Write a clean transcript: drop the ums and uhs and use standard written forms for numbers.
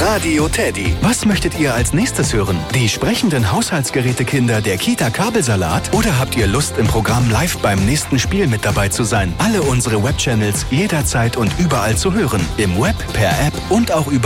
Radio Teddy. Was möchtet ihr als nächstes hören? Die sprechenden Haushaltsgerätekinder der Kita Kabelsalat? Oder habt ihr Lust, im Programm live beim nächsten Spiel mit dabei zu sein? Alle unsere Webchannels jederzeit und überall zu hören. Im Web, per App und auch über